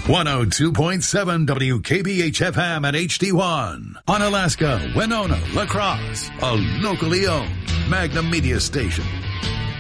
102.7 WKBH-FM and HD1. On Alaska, Winona, La Crosse, a locally owned Magnum Media station.